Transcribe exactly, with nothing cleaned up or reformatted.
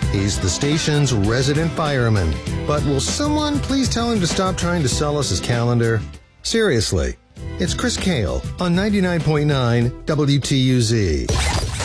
He's the station's resident fireman. But will someone please tell him to stop trying to sell us his calendar? Seriously, it's Chris Kale on ninety-nine point nine W T U Z.